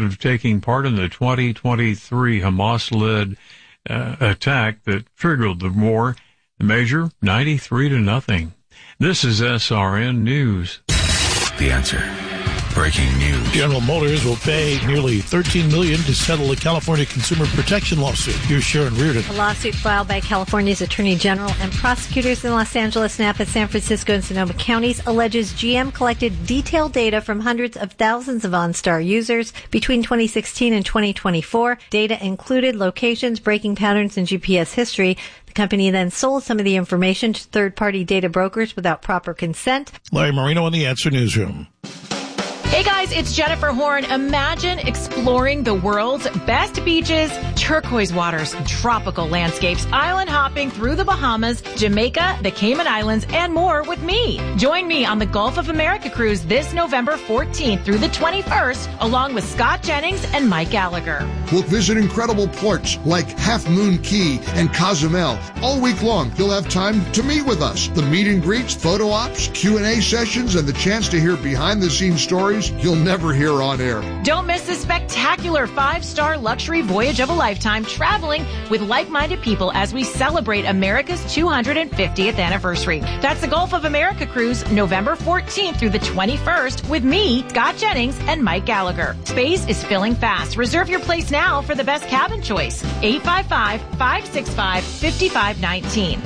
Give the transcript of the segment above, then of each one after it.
of taking part in the 2023 Hamas-led attack that triggered the war. The measure, 93-0. This is SRN News. The Answer. Breaking news. General Motors will pay nearly $13 million to settle the California Consumer Protection lawsuit. Here's Sharon Reardon. A lawsuit filed by California's Attorney General and prosecutors in Los Angeles, Napa, San Francisco, and Sonoma counties alleges GM collected detailed data from hundreds of thousands of OnStar users between 2016 and 2024. Data included locations, braking patterns, and GPS history. The company then sold some of the information to third-party data brokers without proper consent. Larry Marino in the Answer Newsroom. Hey guys, it's Jennifer Horn. Imagine exploring the world's best beaches, turquoise waters, tropical landscapes, island hopping through the Bahamas, Jamaica, the Cayman Islands, and more with me. Join me on the Gulf of America cruise this November 14th through the 21st, along with Scott Jennings and Mike Gallagher. We'll visit incredible ports like Half Moon Key and Cozumel. All week long, you'll have time to meet with us. The meet and greets, photo ops, Q&A sessions, and the chance to hear behind-the-scenes stories you'll never hear on air. Don't miss this spectacular 5-star luxury voyage of a lifetime traveling with like-minded people as we celebrate America's 250th anniversary. That's the Gulf of America cruise, November 14th through the 21st with me, Scott Jennings, and Mike Gallagher. Space is filling fast. Reserve your place now for the best cabin choice. 855-565-5519.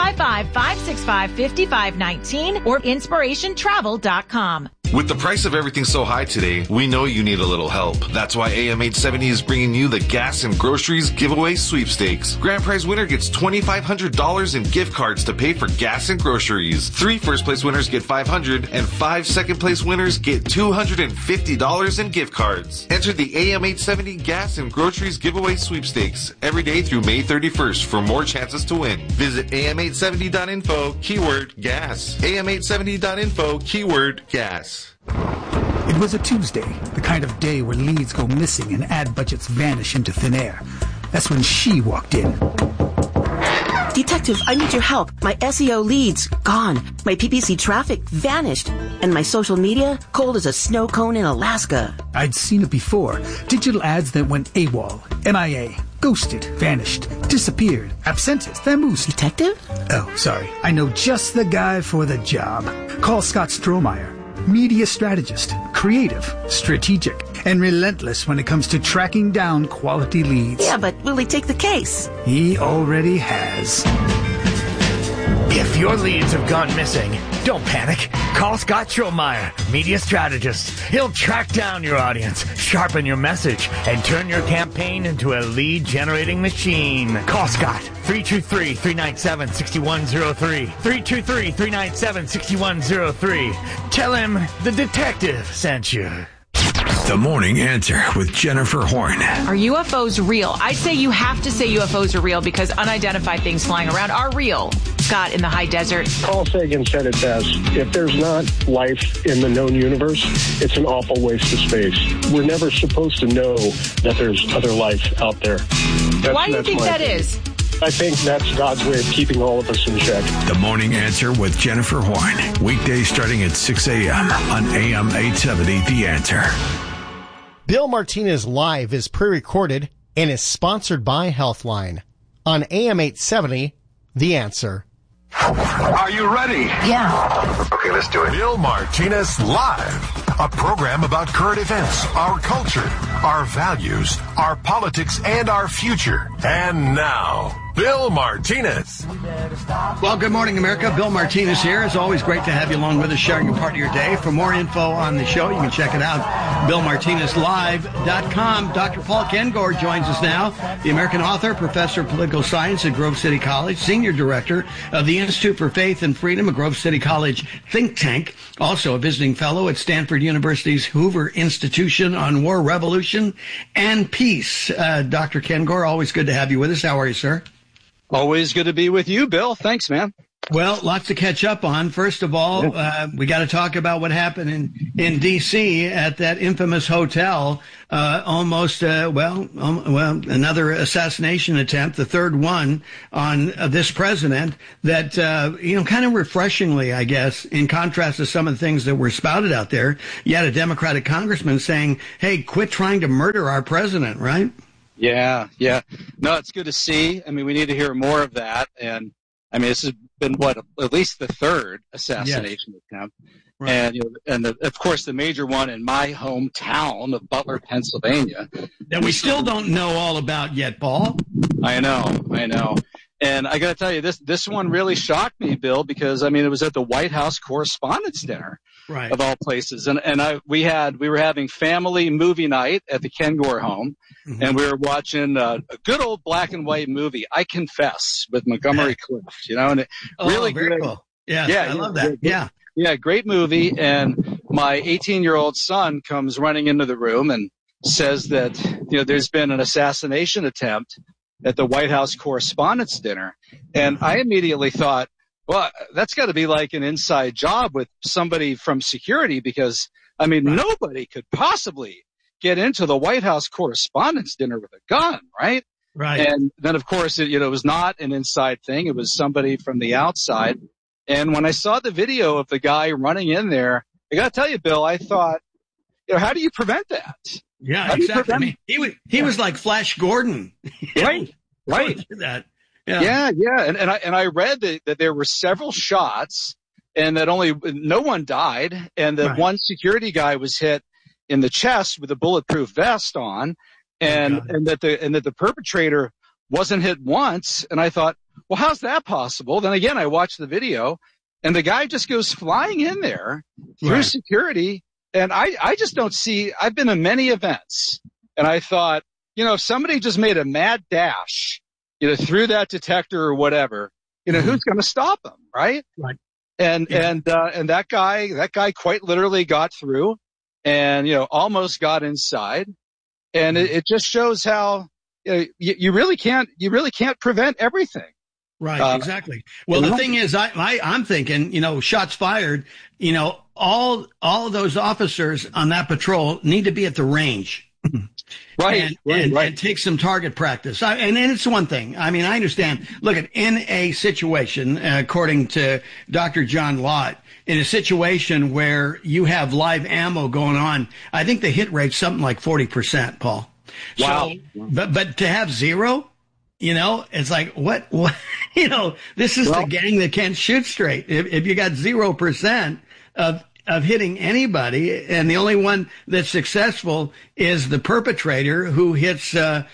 855-565-5519 or inspirationtravel.com. With the price of everything so high today, we know you need a little help. That's why AM 870 is bringing you the Gas and Groceries Giveaway Sweepstakes. Grand prize winner gets $2,500 in gift cards to pay for gas and groceries. 3 first-place winners get $500, and 5 second-place winners get $250 in gift cards. Enter the AM 870 Gas and Groceries Giveaway Sweepstakes every day through May 31st for more chances to win. Visit am870.info, keyword gas. am870.info, keyword gas. It was a Tuesday, the kind of day where leads go missing and ad budgets vanish into thin air. That's when she walked in. Detective, I need your help. My SEO leads, gone. My PPC traffic vanished. And my social media, cold as a snow cone in Alaska. I'd seen it before. Digital ads that went AWOL, MIA, ghosted, vanished, disappeared, absented, vamoosed. Detective? Oh, sorry. I know just the guy for the job. Call Scott Strohmeyer. Media strategist, creative, strategic, and relentless when it comes to tracking down quality leads. Yeah, but will he take the case? He already has. If your leads have gone missing, don't panic. Call Scott Strohmeyer, media strategist. He'll track down your audience, sharpen your message, and turn your campaign into a lead-generating machine. Call Scott, 323-397-6103. 323-397-6103. Tell him the detective sent you. The Morning Answer with Jennifer Horn. Are UFOs real? I say you have to say UFOs are real because unidentified things flying around are real. Scott in the high desert. Carl Sagan said it best. If there's not life in the known universe, it's an awful waste of space. We're never supposed to know that there's other life out there. Why do you think that is? I think that's God's way of keeping all of us in check. The Morning Answer with Jennifer Horn. Weekdays starting at 6 a.m. on AM 870 The Answer. Bill Martinez Live is pre-recorded and is sponsored by Healthline. On AM 870, The Answer. Are you ready? Yeah. Okay, let's do it. Bill Martinez Live. A program about current events, our culture, our values, our politics, and our future. And now, Bill Martinez. Well, good morning, America. Bill Martinez here. It's always great to have you along with us, sharing a part of your day. For more info on the show, you can check it out, BillMartinezLive.com. Dr. Paul Kengor joins us now, the American author, professor of political science at Grove City College, senior director of the Institute for Faith and Freedom, a Grove City College think tank, also a visiting fellow at Stanford University's Hoover Institution on War, Revolution, and Peace. Dr. Kengor, always good to have you with us. How are you, sir? Always good to be with you, Bill. Thanks, man. Well, lots to catch up on. First of all, we got to talk about what happened in D.C. at that infamous hotel. Another assassination attempt, the third one on this president. That kind of refreshingly, I guess, in contrast to some of the things that were spouted out there, you had a Democratic congressman saying, "Hey, quit trying to murder our president," right? Yeah. No, it's good to see. I mean, we need to hear more of that. And I mean, this has been at least the third assassination attempt. Right. And of course, the major one in my hometown of Butler, Pennsylvania. That we still don't know all about yet, Paul. I know. And I got to tell you, this one really shocked me, Bill, because I mean, it was at the White House Correspondents' Dinner, right, of all places. And we were having family movie night at the Ken Gore home, mm-hmm. and we were watching a good old black and white movie, I Confess, with Montgomery Clift. And it really very cool. Yeah, I love that. Yeah, great movie. And my 18-year-old son comes running into the room and says that there's been an assassination attempt at the White House Correspondents' Dinner. And I immediately thought, well, that's got to be like an inside job with somebody from security, because, I mean, nobody could possibly get into the White House Correspondents' Dinner with a gun, right? Right. And then, of course, it was not an inside thing. It was somebody from the outside. And when I saw the video of the guy running in there, I got to tell you, Bill, I thought, how do you prevent that? Yeah, exactly. I mean, he was like Flash Gordon. Right. That. Yeah. And I read that there were several shots and that no one died, and that one security guy was hit in the chest with a bulletproof vest on, and that the perpetrator wasn't hit once. And I thought, well, how's that possible? Then again, I watched the video, and the guy just goes flying in there through security. And I just don't see, I've been to many events, and I thought, if somebody just made a mad dash, through that detector or whatever, who's going to stop them, right? Right. And that guy quite literally got through, and, almost got inside. And it just shows how, you really can't prevent everything. Right, exactly. Well, the thing is, I'm thinking, shots fired, all of those officers on that patrol need to be at the range. Right. And take some target practice. And it's one thing. I mean, I understand. Look, in a situation, according to Dr. John Lott, in a situation where you have live ammo going on, I think the hit rate's something like 40%, Paul. Wow. So, but to have zero, it's like, what, this is the gang that can't shoot straight. If you got 0% of hitting anybody, and the only one that's successful is the perpetrator who hits the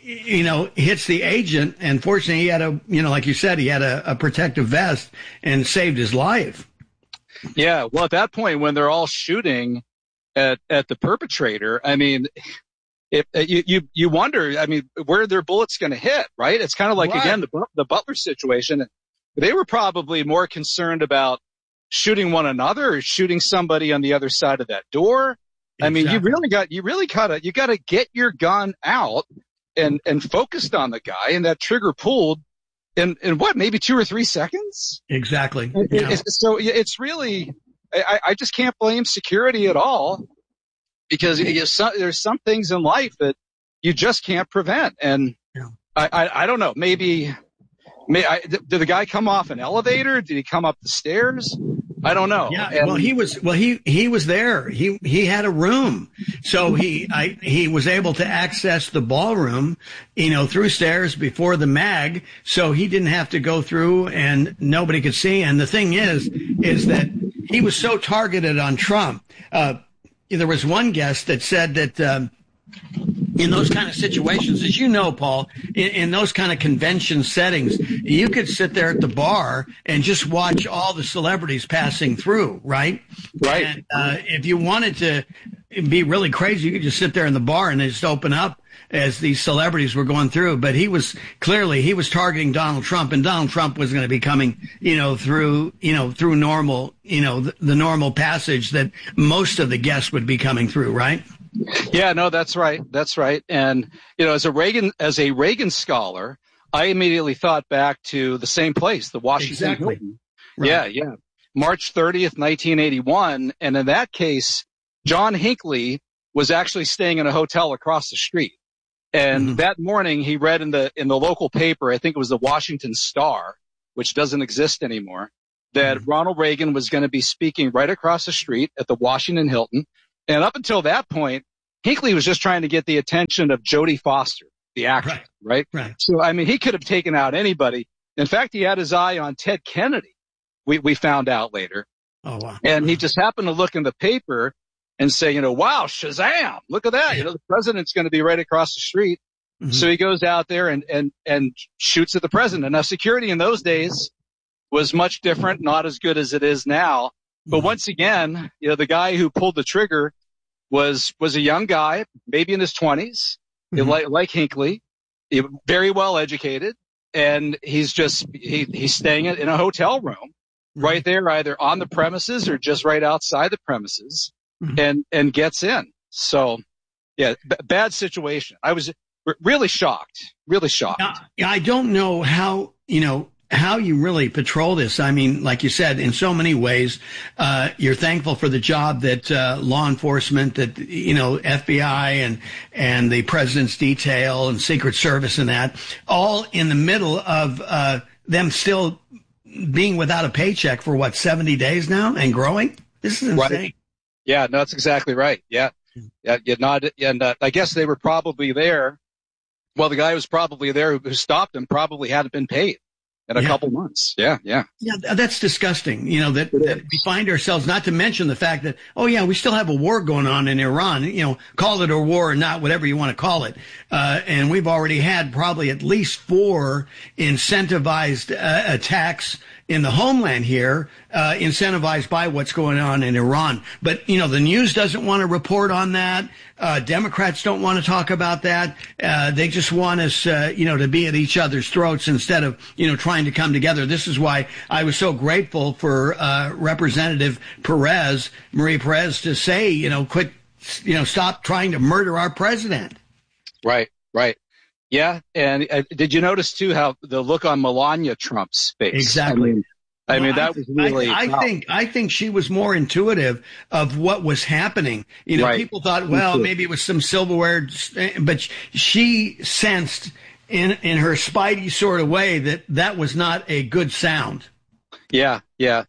agent. And fortunately, he had like you said, he had a protective vest and saved his life. Yeah. Well, at that point, when they're all shooting at the perpetrator, I mean, if you wonder, I mean, where are their bullets going to hit, right? It's kind of like, again, the Butler situation. They were probably more concerned about shooting one another or shooting somebody on the other side of that door. Exactly. I mean, you got to get your gun out and focused on the guy, and that trigger pulled in what, maybe 2 or 3 seconds? Exactly. So it's really, I just can't blame security at all, because there's some things in life that you just can't prevent. And I don't know, maybe did the guy come off an elevator? Did he come up the stairs? I don't know. Yeah. He was there. He had a room. So he was able to access the ballroom, through stairs before the mag. So he didn't have to go through and nobody could see. And the thing is that he was so targeted on Trump. There was one guest that said that, in those kind of situations, as you know, Paul, in those kind of convention settings, you could sit there at the bar and just watch all the celebrities passing through, right? Right. And if you wanted to be really crazy, you could just sit there in the bar and just open up as these celebrities were going through. But he was targeting Donald Trump, and Donald Trump was going to be coming, through normal, the normal passage that most of the guests would be coming through, right? Yeah, no, that's right. That's right. And, as a Reagan scholar, I immediately thought back to the same place, the Washington Hilton, Right. Yeah. March 30th, 1981. And in that case, John Hinckley was actually staying in a hotel across the street. And that morning he read in the local paper, I think it was the Washington Star, which doesn't exist anymore, that Ronald Reagan was going to be speaking right across the street at the Washington Hilton. And up until that point, Hinckley was just trying to get the attention of Jodie Foster, the actor, right? So, I mean, he could have taken out anybody. In fact, he had his eye on Ted Kennedy, we found out later. Oh, wow. And he just happened to look in the paper and say, wow, Shazam, look at that. The president's going to be right across the street. So he goes out there and shoots at the president. Now, security in those days was much different, not as good as it is now. But once again, the guy who pulled the trigger was a young guy, maybe in his 20s, like Hinckley, very well educated. And he's staying in a hotel room right there, either on the premises or just right outside the premises. And gets in. So, yeah, bad situation. I was really shocked. Now, I don't know how you really patrol this. I mean, like you said, in so many ways, you're thankful for the job that law enforcement, that FBI and the president's detail and Secret Service and that, all in the middle of them still being without a paycheck for 70 days now and growing. This is insane. Right. Yeah, no, that's exactly right. Yeah. And I guess they were probably there. Well, the guy who was probably there who stopped him probably hadn't been paid in a couple months. Yeah. Yeah, that's disgusting. That we find ourselves, not to mention the fact that, we still have a war going on in Iran, call it a war or not, whatever you want to call it. And we've already had probably at least 4 incentivized attacks in the homeland here, incentivized by what's going on in Iran. But, the news doesn't want to report on that. Democrats don't want to talk about that. They just want us, to be at each other's throats instead of, trying to come together. This is why I was so grateful for, Representative Marie Perez to say, quit, stop trying to murder our president. Right. Yeah, and did you notice too how the look on Melania Trump's face? Exactly. I mean that was really. I think she was more intuitive of what was happening. People thought, well, maybe it was some silverware, but she sensed in her spidey sort of way that was not a good sound. Yeah.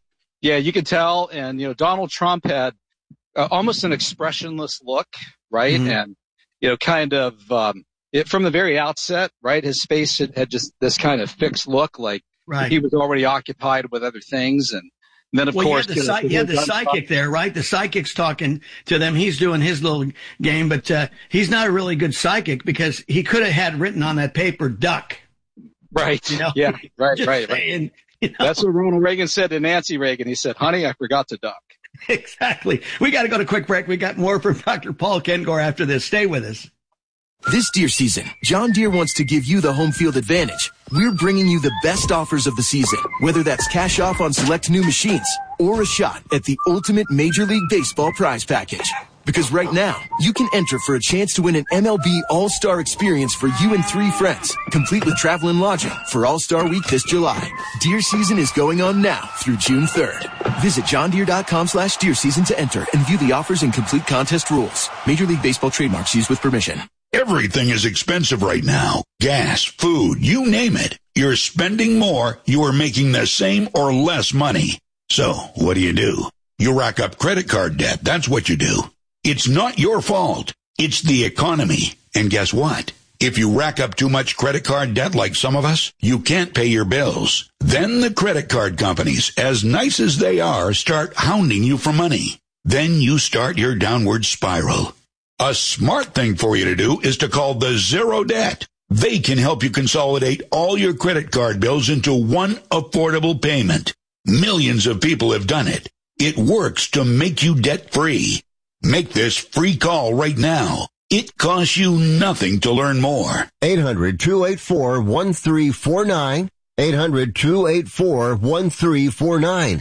You could tell, and Donald Trump had almost an expressionless look, right? And kind of. From the very outset, right, his face had just this kind of fixed look, like he was already occupied with other things. And then, of course, you had the psychic there, right? The psychic's talking to them. He's doing his little game, but he's not a really good psychic because he could have had written on that paper, duck. Right. Yeah, right. Saying, That's what Ronald Reagan said to Nancy Reagan. He said, honey, I forgot to duck. Exactly. We got to go to a quick break. We got more from Dr. Paul Kengor after this. Stay with us. This Deere season, John Deere wants to give you the home field advantage. We're bringing you the best offers of the season, whether that's cash off on select new machines or a shot at the ultimate Major League Baseball prize package. Because right now, you can enter for a chance to win an MLB All-Star experience for you and 3 friends, complete with travel and lodging for All-Star Week this July. Deere season is going on now through June 3rd. Visit johndeere.com/Deere season to enter and view the offers and complete contest rules. Major League Baseball trademarks used with permission. Everything is expensive right now. Gas, food, you name it. You're spending more, you are making the same or less money. So, what do? You rack up credit card debt, that's what you do. It's not your fault. It's the economy. And guess what? If you rack up too much credit card debt like some of us, you can't pay your bills. Then the credit card companies, as nice as they are, start hounding you for money. Then you start your downward spiral. A smart thing for you to do is to call the Zero Debt. They can help you consolidate all your credit card bills into one affordable payment. Millions of people have done it. It works to make you debt-free. Make this free call right now. It costs you nothing to learn more. 800-284-1349. 800-284-1349.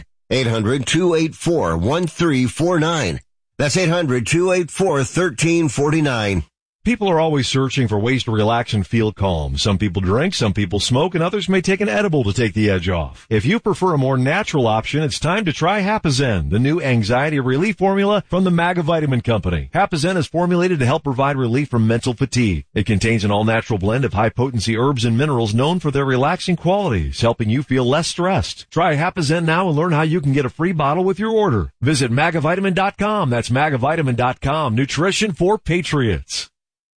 800-284-1349. That's 800-284-1349. People are always searching for ways to relax and feel calm. Some people drink, some people smoke, and others may take an edible to take the edge off. If you prefer a more natural option, it's time to try Hapazen, the new anxiety relief formula from the Maga Vitamin Company. Hapazen is formulated to help provide relief from mental fatigue. It contains an all-natural blend of high-potency herbs and minerals known for their relaxing qualities, helping you feel less stressed. Try Hapazen now and learn how you can get a free bottle with your order. Visit magavitamin.com. That's magavitamin.com. Nutrition for Patriots.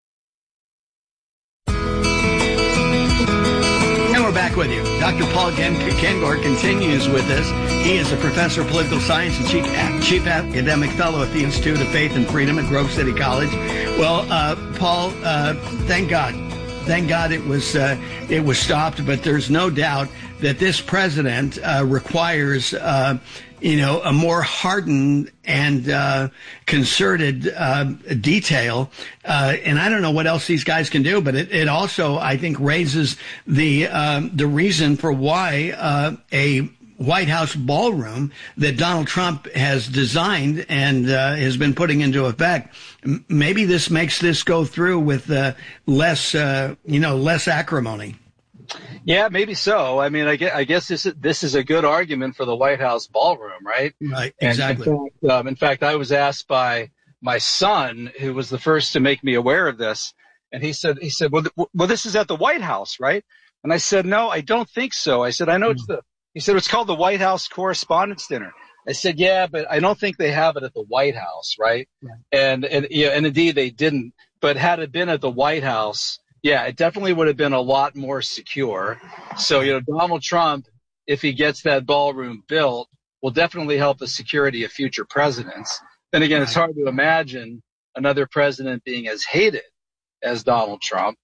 We're back with you. Dr. Paul Kengor continues with us. He is a professor of political science and chief academic fellow at the Institute of Faith and Freedom at Grove City College. Well, Paul, thank God. Thank God it was stopped, but there's no doubt that this president requires a more hardened and concerted detail. And I don't know what else these guys can do, but it also, I think, raises the reason for why a White House ballroom that Donald Trump has designed and has been putting into effect, maybe this makes this go through with less acrimony. Yeah, maybe so. I mean, I guess this is a good argument for the White House ballroom, right? Right, exactly. In fact, I was asked by my son, who was the first to make me aware of this, and he said, well, this is at the White House, right? And I said, no, I don't think so. I said, I know he said, it's called the White House Correspondents' Dinner. I said, yeah, but I don't think they have it at the White House, right? And indeed they didn't. But had it been at the White House, yeah, it definitely would have been a lot more secure. So, Donald Trump, if he gets that ballroom built, will definitely help the security of future presidents. Then again, it's hard to imagine another president being as hated as Donald Trump.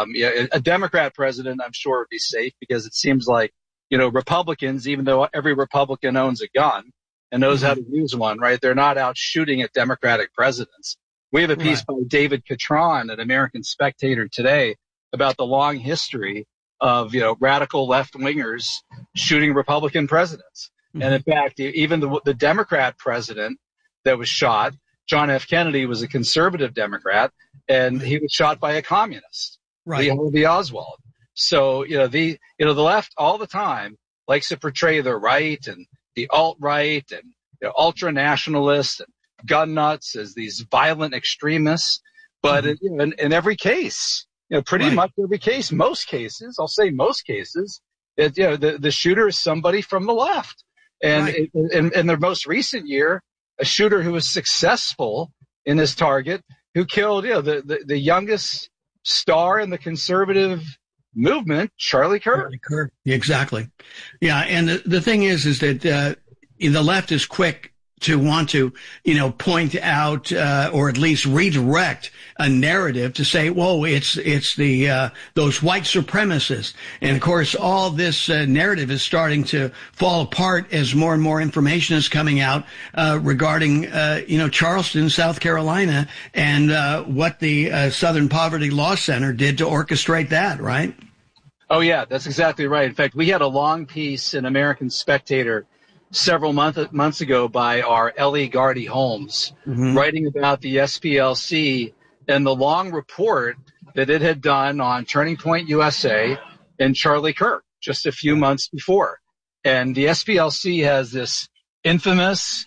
A Democrat president, I'm sure, would be safe because it seems like, Republicans, even though every Republican owns a gun and knows how to use one, right? They're not out shooting at Democratic presidents. We have a piece by David Catron at American Spectator today about the long history of, radical left-wingers shooting Republican presidents. Mm-hmm. And in fact, even the Democrat president that was shot, John F. Kennedy, was a conservative Democrat, and he was shot by a communist, Lee Harvey Oswald. So, the left all the time likes to portray the right and the alt-right and ultra-nationalists and gun nuts as these violent extremists. But in every case, pretty much every case, most cases, I'll say most cases, the shooter is somebody from the left. And in the most recent year, a shooter who was successful in his target, who killed, the youngest star in the conservative movement, Charlie Kirk. Exactly. Yeah. And the thing is that the left is quick to want to, point out or at least redirect a narrative to say, whoa, it's the those white supremacists. And of course, all this narrative is starting to fall apart as more and more information is coming out regarding Charleston, South Carolina, and what the Southern Poverty Law Center did to orchestrate that, right? Oh yeah, that's exactly right. In fact, we had a long piece in American Spectator several months ago by our Ellie Gardy Holmes, writing about the SPLC and the long report that it had done on Turning Point USA and Charlie Kirk just a few months before. And the SPLC has this infamous,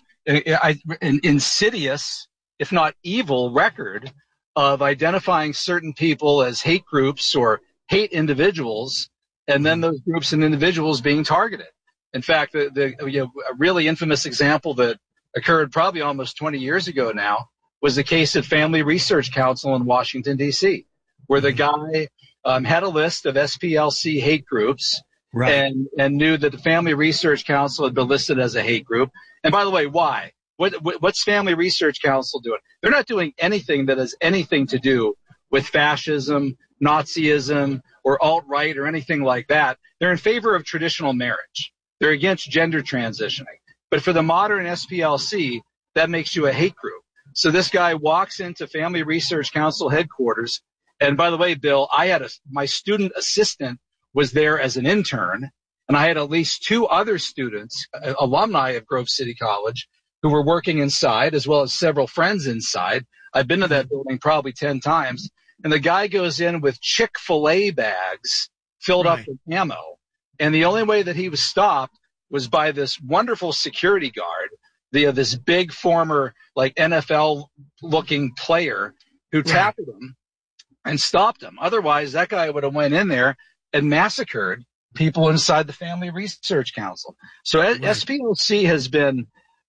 insidious, if not evil, record of identifying certain people as hate groups or hate individuals, and then those groups and individuals being targeted. In fact, a really infamous example that occurred probably almost 20 years ago now was the case at Family Research Council in Washington, D.C., where the guy had a list of SPLC hate groups and knew that the Family Research Council had been listed as a hate group. And by the way, why? What's Family Research Council doing? They're not doing anything that has anything to do with fascism, Nazism, or alt-right or anything like that. They're in favor of traditional marriage. They're against gender transitioning. But for the modern SPLC, that makes you a hate group. So this guy walks into Family Research Council headquarters. And by the way, Bill, my student assistant was there as an intern. And I had at least two other students, alumni of Grove City College, who were working inside, as well as several friends inside. I've been to that building probably 10 times. and the guy goes in with Chick-fil-A bags filled up with ammo. And the only way that he was stopped was by this wonderful security guard, this big former like NFL looking player who tackled him and stopped him. Otherwise, that guy would have went in there and massacred people inside the Family Research Council. So SPLC has been,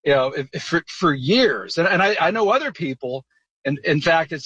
for years, and I know other people. And in fact,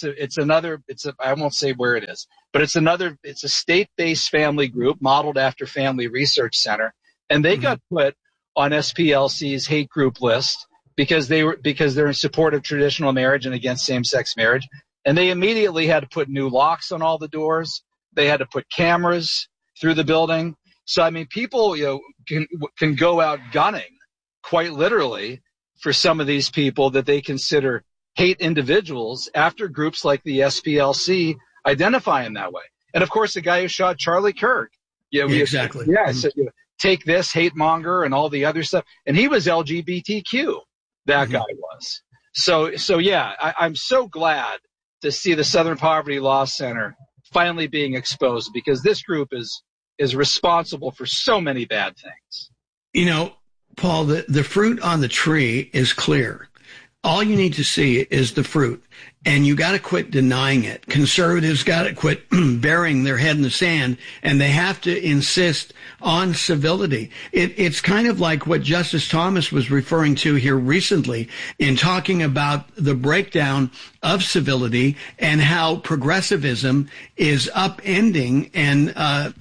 I won't say where it is, but it's a state-based family group modeled after Family Research Center. And they got put on SPLC's hate group list because they're in support of traditional marriage and against same-sex marriage. And they immediately had to put new locks on all the doors. They had to put cameras through the building. So, I mean, people, can go out gunning quite literally for some of these people that they consider hate individuals after groups like the SPLC identify him that way. And of course, the guy who shot Charlie Kirk. Exactly. So, take this, hate monger, and all the other stuff. And he was LGBTQ. That guy was. So yeah, I'm so glad to see the Southern Poverty Law Center finally being exposed, because this group is responsible for so many bad things. Paul, the fruit on the tree is clear. All you need to see is the fruit, and you got to quit denying it. Conservatives got to quit burying their head in the sand, and they have to insist on civility. It's kind of like what Justice Thomas was referring to here recently in talking about the breakdown of civility and how progressivism is upending and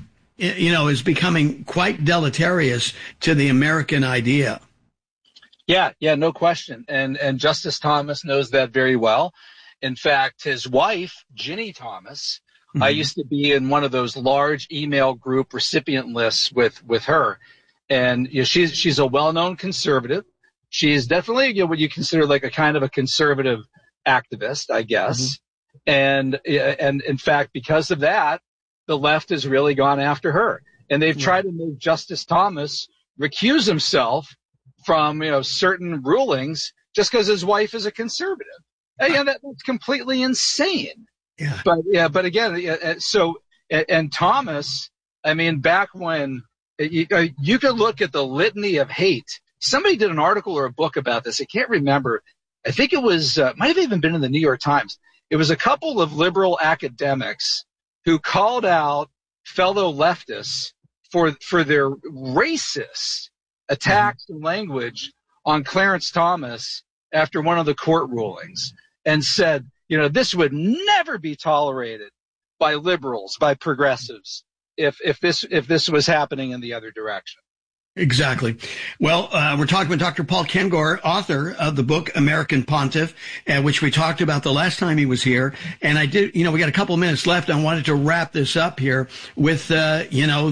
is becoming quite deleterious to the American idea. Yeah, no question. And Justice Thomas knows that very well. In fact, his wife, Ginny Thomas, I used to be in one of those large email group recipient lists with her. And she's a well-known conservative. She's definitely what you consider like a kind of a conservative activist, I guess. And in fact, because of that, the left has really gone after her. And they've tried to make Justice Thomas recuse himself from certain rulings just because his wife is a conservative. And that's completely insane. But again, and Thomas, I mean, back when you could look at the litany of hate. Somebody did an article or a book about this. I can't remember. I think it was might have even been in the New York Times. It was a couple of liberal academics who called out fellow leftists for their racist attacks and language on Clarence Thomas after one of the court rulings, and said, this would never be tolerated by liberals, by progressives, if this was happening in the other direction. Exactly. Well, we're talking with Dr. Paul Kengor, author of the book American Pontiff, which we talked about the last time he was here. And we got a couple of minutes left. I wanted to wrap this up here with, the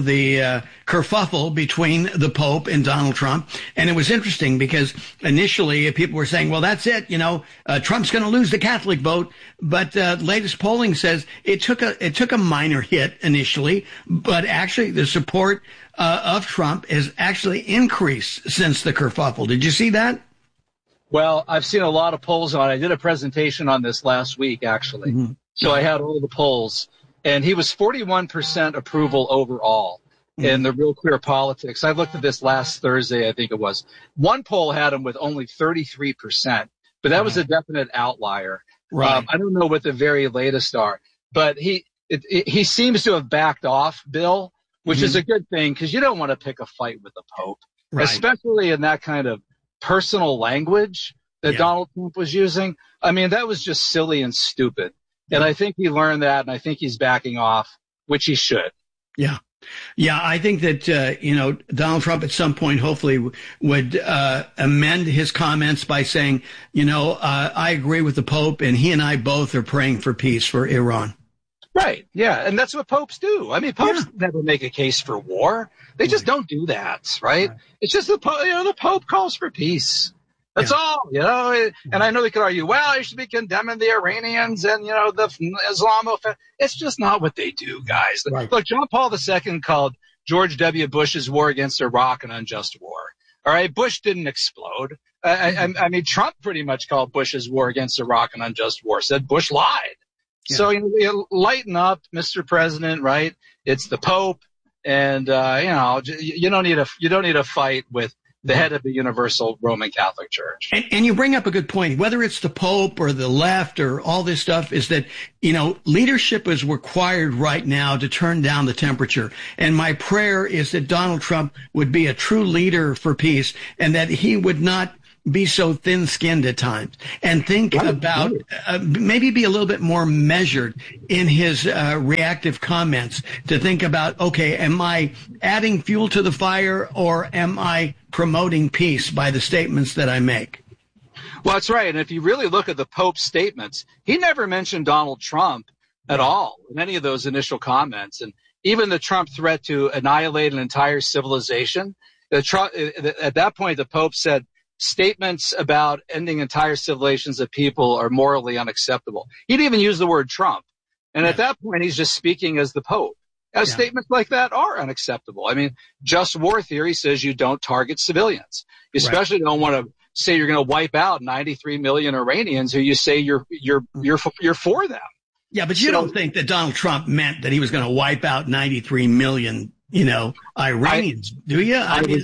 kerfuffle between the Pope and Donald Trump. And it was interesting because initially people were saying, well, that's it. Trump's going to lose the Catholic vote. But latest polling says it took a minor hit initially, but actually the support of Trump has actually increased since the kerfuffle. Did you see that? Well, I've seen a lot of polls on it. I did a presentation on this last week, actually. So I had all the polls, and he was 41% approval overall in the Real Clear Politics. I looked at this last Thursday, I think it was. One poll had him with only 33%, but that was a definite outlier. Right. I don't know what the very latest are, but he seems to have backed off, Bill, which is a good thing, because you don't want to pick a fight with the Pope, especially in that kind of personal language that Donald Trump was using. I mean, that was just silly and stupid. And I think he learned that, and I think he's backing off, which he should. Yeah. Yeah, I think that, Donald Trump at some point hopefully would amend his comments by saying, I agree with the Pope, and he and I both are praying for peace for Iran. Right. Yeah. And that's what popes do. I mean, popes never make a case for war. They just don't do that. Right. It's just the Pope calls for peace. That's all, and I know they could argue, well, you should be condemning the Iranians and, the Islamophobia. It's just not what they do, guys. Right. Look, John Paul II called George W. Bush's war against Iraq an unjust war. All right. Bush didn't explode. I mean, Trump pretty much called Bush's war against Iraq an unjust war, said Bush lied. Yeah. So, you lighten up, Mr. President, right? It's the Pope, and you don't need a fight with the head of the Universal Roman Catholic Church. And you bring up a good point. Whether it's the Pope or the left or all this stuff, is that, leadership is required right now to turn down the temperature. And my prayer is that Donald Trump would be a true leader for peace, and that he would not be so thin-skinned at times, and think about maybe be a little bit more measured in his reactive comments, to think about, okay, am I adding fuel to the fire, or am I promoting peace by the statements that I make? Well, that's right. And if you really look at the Pope's statements, he never mentioned Donald Trump at all in any of those initial comments. And even the Trump threat to annihilate an entire civilization, at that point, the Pope said, statements about ending entire civilizations of people are morally unacceptable. He didn't even use the word Trump. And at that point, he's just speaking as the Pope. Statements like that are unacceptable. I mean, just war theory says you don't target civilians. You especially don't want to say you're going to wipe out 93 million Iranians who you say you're for them. Yeah, but you don't think that Donald Trump meant that he was going to wipe out 93 million, Iranians, do you?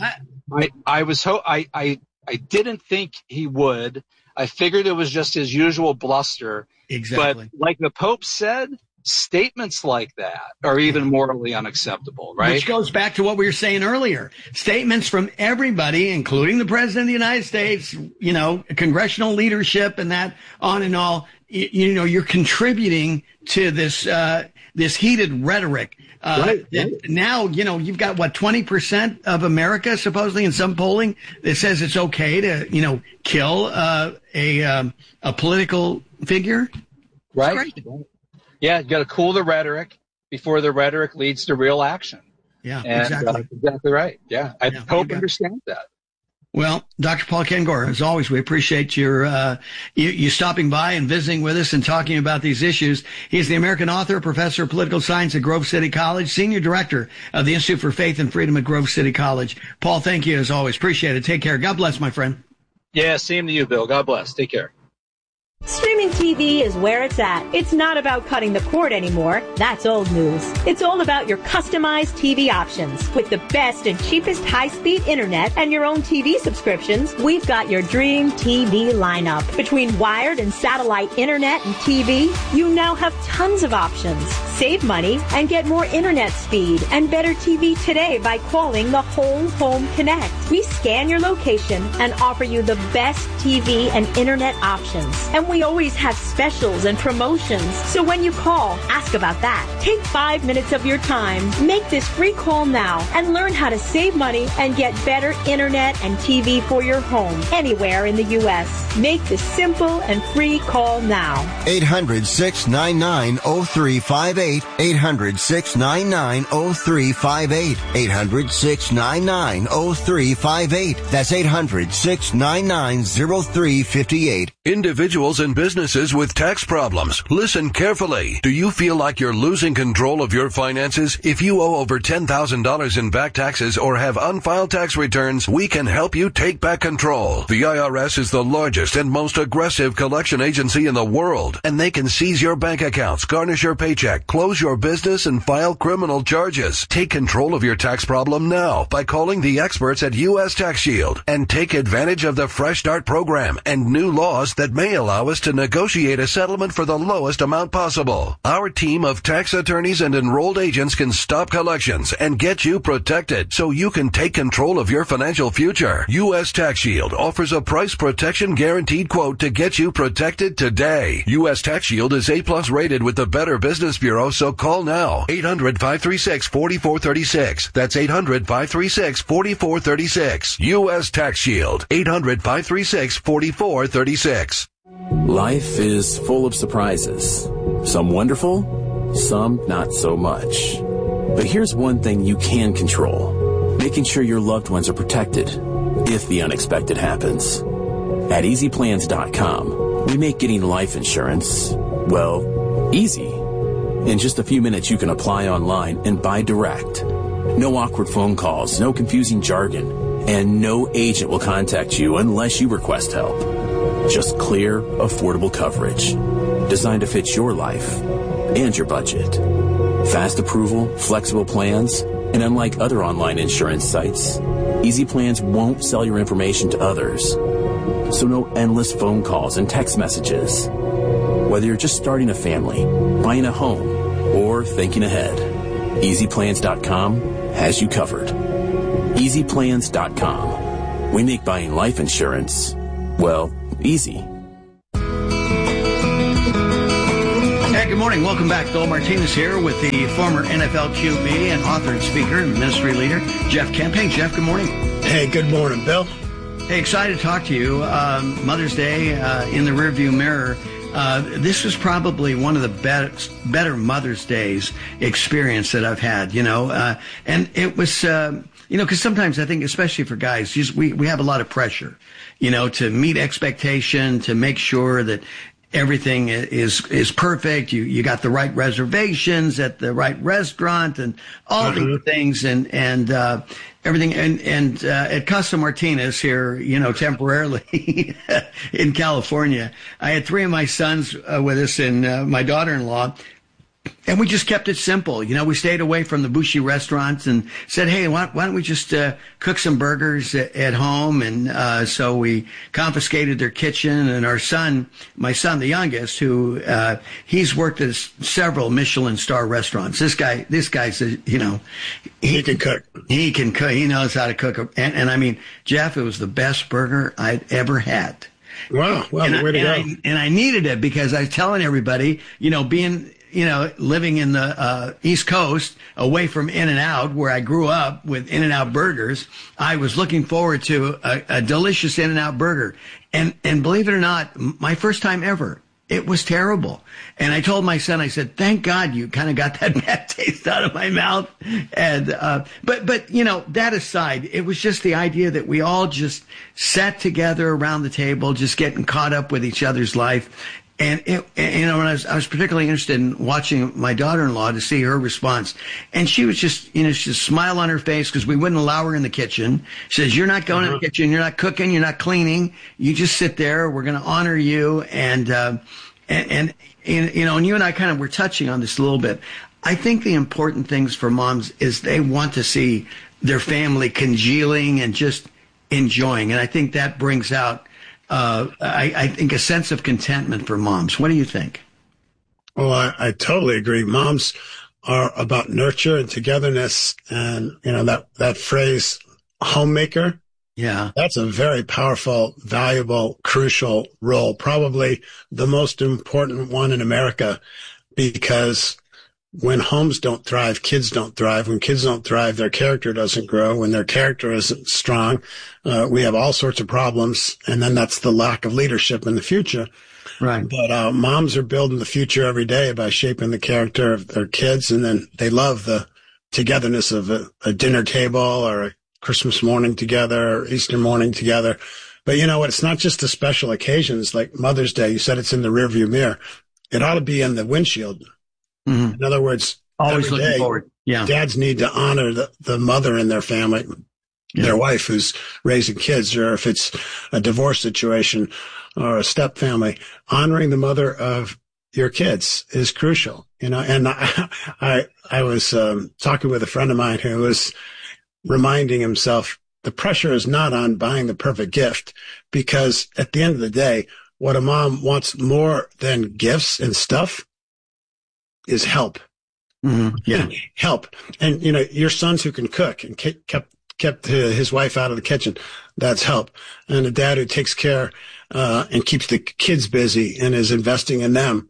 I didn't think he would. I figured it was just his usual bluster. Exactly. But like the Pope said, statements like that are even morally unacceptable, right? Which goes back to what we were saying earlier. Statements from everybody, including the President of the United States, congressional leadership and that on and all, you're contributing to this heated rhetoric. Now, you've got 20% of America supposedly in some polling that says it's okay to, kill a political figure. Right. Yeah, you got to cool the rhetoric before the rhetoric leads to real action. Yeah, and, exactly. Exactly right. Yeah, I hope you understand that. Well, Dr. Paul Kengor, as always, we appreciate your you stopping by and visiting with us and talking about these issues. He's the American author, professor of political science at Grove City College, senior director of the Institute for Faith and Freedom at Grove City College. Paul, thank you as always. Appreciate it. Take care. God bless, my friend. Yeah, same to you, Bill. God bless. Take care. Streaming TV is where it's at. It's not about cutting the cord anymore. That's old news. It's all about your customized TV options. With the best and cheapest high-speed internet and your own TV subscriptions, we've got your dream TV lineup. Between wired and satellite internet and TV, you now have tons of options. Save money and get more internet speed and better TV today by calling the Whole Home Connect. We scan your location and offer you the best TV and internet options. And we always have specials and promotions. So when you call, ask about that. Take 5 minutes of your time. Make this free call now and learn how to save money and get better internet and TV for your home anywhere in the U.S. Make the simple and free call now. 800-699-0358. 800-699-0358. 800-699-0358. That's 800-699-0358. Individuals and businesses with tax problems, listen carefully. Do you feel like you're losing control of your finances? If you owe over $10,000 in back taxes or have unfiled tax returns, we can help you take back control. The IRS is the largest and most aggressive collection agency in the world, and they can seize your bank accounts, garnish your paycheck, close your business, and file criminal charges. Take control of your tax problem now by calling the experts at U.S. Tax Shield and take advantage of the Fresh Start program and new laws that may allow us to negotiate a settlement for the lowest amount possible. Our team of tax attorneys and enrolled agents can stop collections and get you protected so you can take control of your financial future. U.S. Tax Shield offers a price protection guaranteed quote to get you protected today. U.S. Tax Shield is A+ rated with the Better Business Bureau, so call now. 800-536-4436. That's 800-536-4436. U.S. Tax Shield. 800-536-4436. Life is full of surprises. Some wonderful, some not so much. But here's one thing you can control. Making sure your loved ones are protected if the unexpected happens. At EasyPlans.com, we make getting life insurance, well, easy. In just a few minutes, you can apply online and buy direct. No awkward phone calls, no confusing jargon, and no agent will contact you unless you request help. Just clear, affordable coverage. designed to fit your life and your budget. Fast approval, flexible plans, and unlike other online insurance sites, Easy Plans won't sell your information to others. So no endless phone calls and text messages. Whether you're just starting a family, buying a home, or thinking ahead, EasyPlans.com has you covered. EasyPlans.com. We make buying life insurance, well, easy. Hey, good morning. Welcome back. Bill Martinez here with the former NFL QB and author and speaker and ministry leader, Jeff Kemp. Hey, Jeff, good morning. Hey, good morning, Bill. Hey, excited to talk to you. Mother's Day in the rearview mirror. This was probably one of the better Mother's Days experience that I've had, and it was, because sometimes I think, especially for guys, we have a lot of pressure, to meet expectation, to make sure that everything is perfect. You got the right reservations at the right restaurant and all these things and everything. And at Casa Martinez here, temporarily in California, I had 3 of my sons with us and my daughter-in-law. And we just kept it simple. We stayed away from the bougie restaurants and said, hey, why don't we just cook some burgers at home? And so we confiscated their kitchen. And my son, the youngest, who he's worked at several Michelin star restaurants. This guy says, he can cook. He can cook. He knows how to cook. And I mean, Jeff, it was the best burger I'd ever had. Wow. Well, way to go. And I needed it because I was telling everybody, being living in the East Coast, away from In-N-Out, where I grew up with In-N-Out burgers, I was looking forward to a delicious In-N-Out burger. And believe it or not, my first time ever, it was terrible. And I told my son, I said, thank God you kind of got that bad taste out of my mouth. And, but that aside, it was just the idea that we all just sat together around the table, just getting caught up with each other's life. And I was particularly interested in watching my daughter-in-law to see her response. And she was just, she smile on her face because we wouldn't allow her in the kitchen. She says, you're not going in the kitchen. You're not cooking. You're not cleaning. You just sit there. We're going to honor you. And you and I kind of were touching on this a little bit. I think the important things for moms is they want to see their family congealing and just enjoying. And I think that brings out I think a sense of contentment for moms. What do you think? Well, I totally agree. Moms are about nurture and togetherness. And, that phrase, homemaker. Yeah. That's a very powerful, valuable, crucial role. Probably the most important one in America, because when homes don't thrive, kids don't thrive. When kids don't thrive, their character doesn't grow. When their character isn't strong, we have all sorts of problems. And then that's the lack of leadership in the future. Right. But moms are building the future every day by shaping the character of their kids. And then they love the togetherness of a dinner table or a Christmas morning together or Easter morning together. But you know what? It's not just the special occasions like Mother's Day. You said it's in the rearview mirror. It ought to be in the windshield. Mm-hmm. In other words, always every looking day, forward. Yeah. Dads need to honor the mother in their family, their wife who's raising kids, or if it's a divorce situation or a step family, honoring the mother of your kids is crucial, And I was talking with a friend of mine who was reminding himself the pressure is not on buying the perfect gift, because at the end of the day, what a mom wants more than gifts and stuff is help. Mm-hmm. Yeah. Help. And, your sons who can cook and kept his wife out of the kitchen, that's help. And a dad who takes care, and keeps the kids busy and is investing in them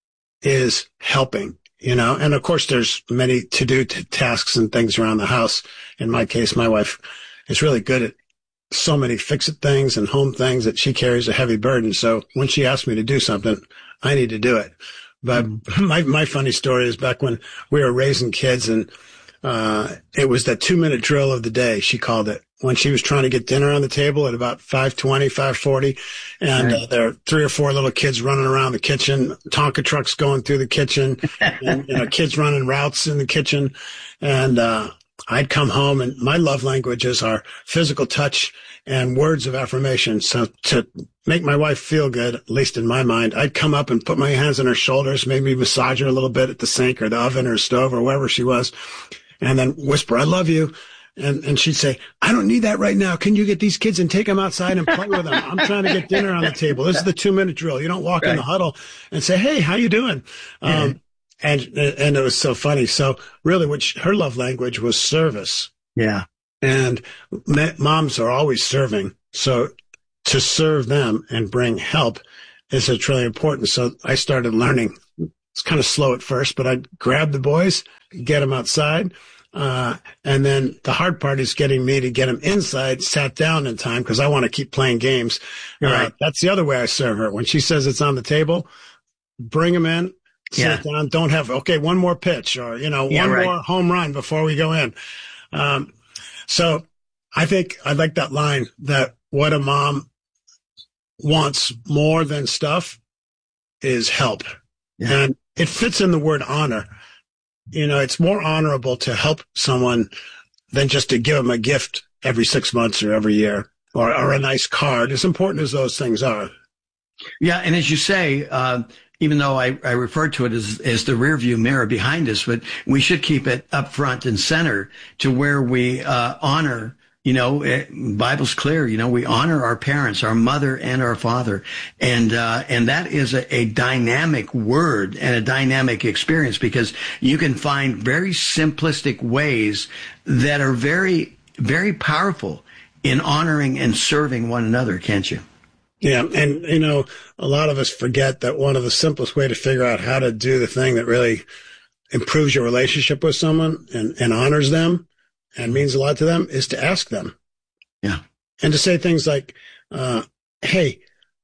is helping, and of course there's many to-do tasks and things around the house. In my case, my wife is really good at so many fix-it things and home things that she carries a heavy burden. So when she asks me to do something, I need to do it. But my funny story is back when we were raising kids, and it was that 2-minute drill of the day, she called it, when she was trying to get dinner on the table at about 5:20, 5:40. And there are 3 or 4 little kids running around the kitchen, Tonka trucks going through the kitchen, and kids running routes in the kitchen. And I'd come home, and my love languages are physical touch and words of affirmation. So to make my wife feel good, at least in my mind, I'd come up and put my hands on her shoulders, maybe massage her a little bit at the sink or the oven or stove or wherever she was, and then whisper, I love you. And she'd say, I don't need that right now. Can you get these kids and take them outside and play with them? I'm trying to get dinner on the table. This is the 2-minute drill. You don't walk in the huddle and say, hey, how you doing? And it was so funny. So really her love language was service. Yeah. And moms are always serving. So to serve them and bring help is really important. So I started learning. It's kind of slow at first, but I'd grab the boys, get them outside. And then the hard part is getting me to get them inside, sat down in time, because I want to keep playing games. Right. That's the other way I serve her. When she says it's on the table, bring them in, sit down, don't have, okay, one more pitch or, one more home run before we go in. So I think I like that line that what a mom wants more than stuff is help. Yeah. And it fits in the word honor. It's more honorable to help someone than just to give them a gift every 6 months or every year or a nice card, as important as those things are. Yeah. And as you say, even though I refer to it as the rear view mirror behind us, but we should keep it up front and center to where we honor. Bible's clear, we honor our parents, our mother and our father. And that is a dynamic word and a dynamic experience, because you can find very simplistic ways that are very, very powerful in honoring and serving one another, can't you? Yeah. And, a lot of us forget that one of the simplest way to figure out how to do the thing that really improves your relationship with someone and honors them and means a lot to them is to ask them. Yeah. And to say things like, hey,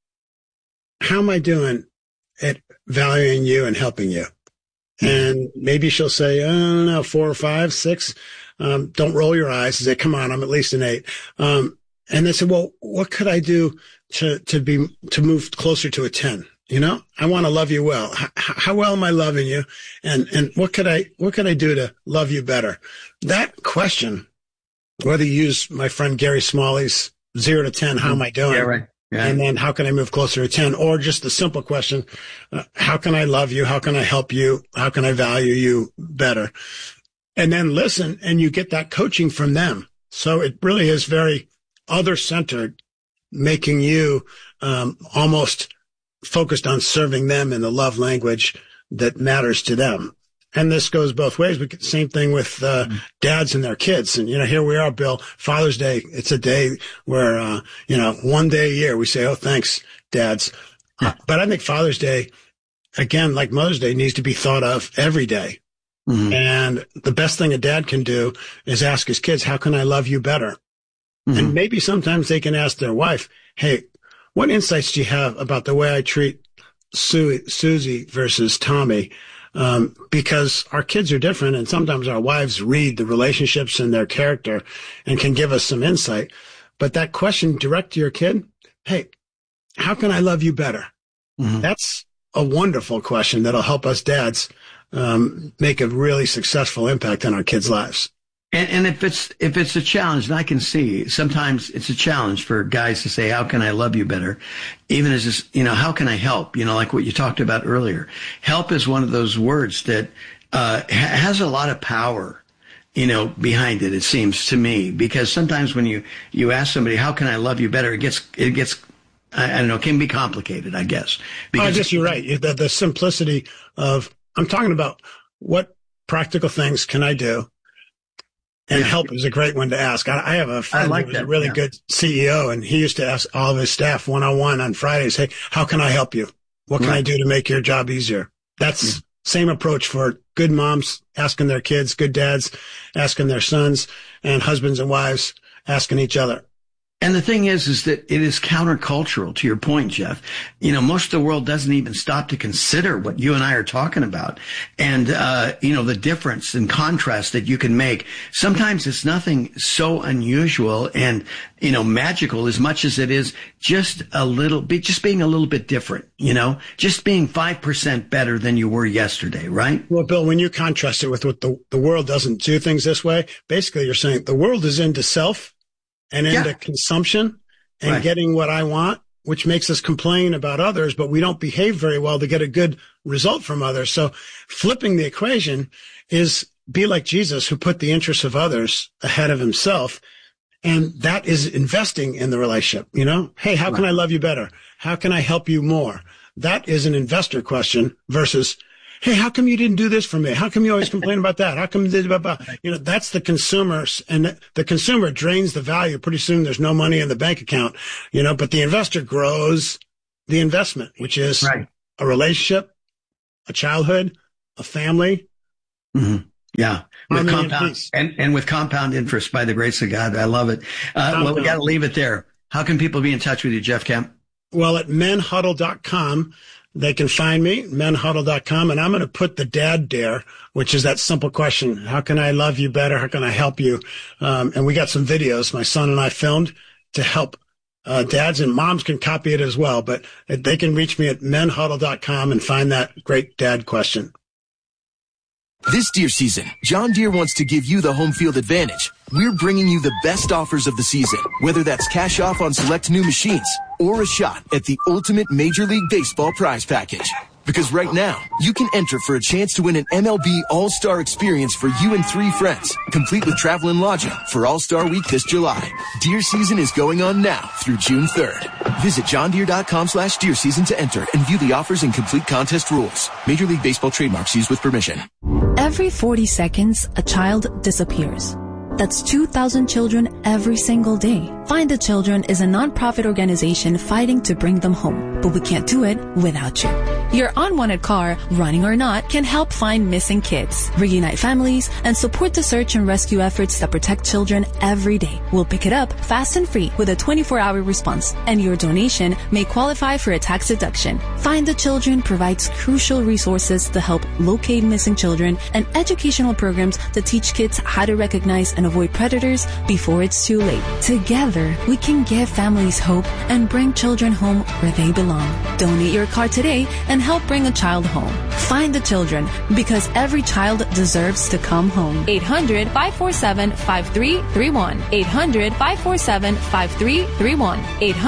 how am I doing at valuing you and helping you? And maybe she'll say, I don't know, 4 or 5, 6. Don't roll your eyes. Say, come on, I'm at least an 8. And they say, well, what could I do to move closer to a 10? I want to love you well. How well am I loving you? And what could I do to love you better? That question, whether you use my friend Gary Smalley's 0 to 10, how am I doing? Yeah, right. Yeah. And then how can I move closer to 10? Or just the simple question, how can I love you? How can I help you? How can I value you better? And then listen, and you get that coaching from them. So it really is very other-centered, making you almost focused on serving them in the love language that matters to them. And this goes both ways. We get the same thing with dads and their kids. And, here we are, Bill, Father's Day. It's a day where, one day a year we say, oh, thanks, dads. But I think Father's Day, again, like Mother's Day, needs to be thought of every day. Mm-hmm. And the best thing a dad can do is ask his kids, how can I love you better? Mm-hmm. And maybe sometimes they can ask their wife, hey, what insights do you have about the way I treat Susie versus Tommy? Because our kids are different, and sometimes our wives read the relationships and their character and can give us some insight. But that question direct to your kid, hey, how can I love you better? Mm-hmm. That's a wonderful question that'll help us dads make a really successful impact on our kids' lives. And if it's a challenge, and I can see sometimes it's a challenge for guys to say, how can I love you better? Even as this, how can I help? Like what you talked about earlier. Help is one of those words that has a lot of power, behind it, it seems to me, because sometimes when you ask somebody, how can I love you better? It gets, I don't know, can be complicated, I guess. I guess you're right. The simplicity of, I'm talking about what practical things can I do? And help is a great one to ask. I have a friend who was a really good CEO, and he used to ask all of his staff one-on-one on Fridays, hey, how can I help you? What can I do to make your job easier? That's same approach for good moms asking their kids, good dads asking their sons, and husbands and wives asking each other. And the thing is that it is countercultural, to your point, Jeff. Most of the world doesn't even stop to consider what you and I are talking about. And, the difference and contrast that you can make. Sometimes it's nothing so unusual and, magical as much as it is just being a little bit different, just being 5% better than you were yesterday, right? Well, Bill, when you contrast it with what the world doesn't do things this way, basically you're saying the world is into self and into consumption and getting what I want, which makes us complain about others, but we don't behave very well to get a good result from others. So flipping the equation is be like Jesus, who put the interests of others ahead of himself. And that is investing in the relationship. Hey, how can I love you better? How can I help you more? That is an investor question versus, hey, how come you didn't do this for me? How come you always complain about that? How come you did about, that's the consumers, and the consumer drains the value. Pretty soon there's no money in the bank account, but the investor grows the investment, which is a relationship, a childhood, a family. Mm-hmm. Yeah. With compound, and with compound interest, by the grace of God. I love it. Well, we got to leave it there. How can people be in touch with you, Jeff Kemp? Well, at menhuddle.com, they can find me, menhuddle.com, and I'm going to put the dad dare, which is that simple question. How can I love you better? How can I help you? And we got some videos my son and I filmed to help dads, and moms can copy it as well, but they can reach me at menhuddle.com and find that great dad question. This Deere season, John Deere wants to give you the home field advantage. We're bringing you the best offers of the season, whether that's cash off on select new machines or a shot at the ultimate Major League Baseball prize package. Because right now, you can enter for a chance to win an MLB All-Star experience for you and 3 friends, complete with travel and lodging for All-Star Week this July. Deer season is going on now through June 3rd. Visit johndeere.com/deer season to enter and view the offers and complete contest rules. Major League Baseball trademarks used with permission. Every 40 seconds, a child disappears. That's 2,000 children every single day. Find the Children is a nonprofit organization fighting to bring them home, but we can't do it without you. Your unwanted car, running or not, can help find missing kids, reunite families, and support the search and rescue efforts that protect children every day. We'll pick it up fast and free with a 24-hour response, and your donation may qualify for a tax deduction. Find the Children provides crucial resources to help locate missing children and educational programs to teach kids how to recognize and avoid predators before it's too late. Together, we can give families hope and bring children home where they belong. Donate your car today and help bring a child home. Find the Children, because every child deserves to come home. 800-547-5331. 800-547-5331.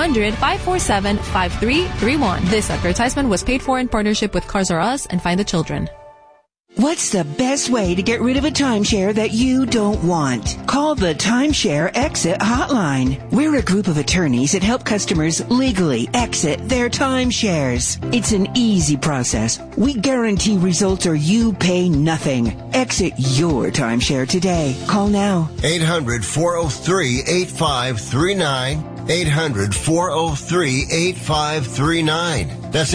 800-547-5331. This advertisement was paid for in partnership with Cars R Us and Find the Children. What's the best way to get rid of a timeshare that you don't want? Call the Timeshare Exit Hotline. We're a group of attorneys that help customers legally exit their timeshares. It's an easy process. We guarantee results or you pay nothing. Exit your timeshare today. Call now. 800-403-8539. 800-403-8539. That's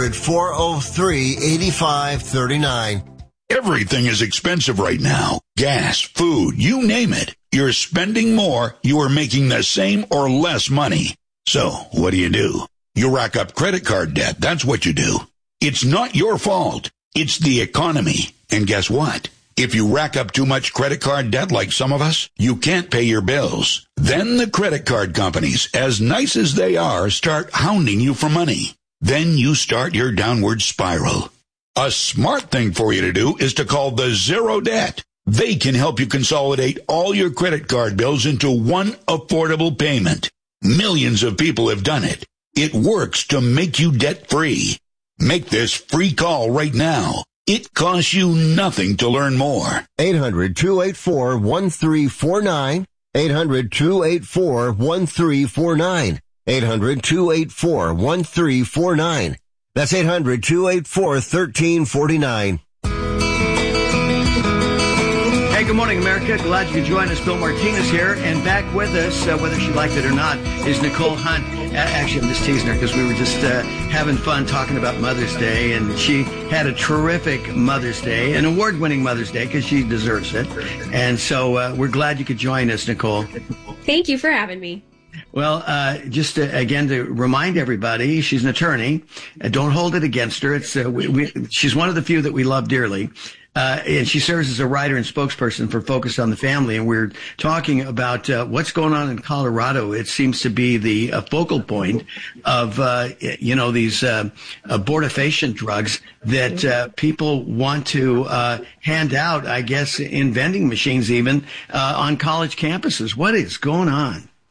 800-403-8539. Everything is expensive right now. Gas, food, you name it. You're spending more, you are making the same or less money. So, what do? You rack up credit card debt. That's what you do. It's not your fault. It's the economy. And guess what? If you rack up too much credit card debt like some of us, you can't pay your bills. Then the credit card companies, as nice as they are, start hounding you for money. Then you start your downward spiral. A smart thing for you to do is to call the Zero Debt. They can help you consolidate all your credit card bills into one affordable payment. Millions of people have done it. It works to make you debt-free. Make this free call right now. It costs you nothing to learn more. 800-284-1349. 800-284-1349. 800-284-1349. That's 800-284-1349. Hey, good morning, America. Glad you could join us. Bill Martinez here, and back with us, whether she liked it or not, is Nicole Hunt. Actually, I'm just teasing her because we were just having fun talking about Mother's Day, and she had a terrific Mother's Day, an award-winning Mother's Day, because she deserves it. And so we're glad you could join us, Nicole. Thank you for having me. Well, just again to remind everybody, she's an attorney. Don't hold it against her. It's she's one of the few that we love dearly. And she serves as a writer and spokesperson for Focus on the Family. And we're talking about what's going on in Colorado. It seems to be the focal point of, these abortifacient drugs that people want to hand out, I guess, in vending machines even on college campuses. What is going on?